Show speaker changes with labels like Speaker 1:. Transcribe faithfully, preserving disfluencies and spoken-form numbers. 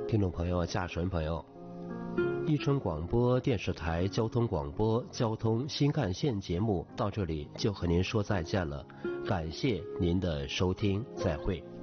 Speaker 1: 听众朋友、驾驶员朋友，伊春广播电视台交通广播交通新干线节目到这里就和您说再见了，感谢您的收听，再会。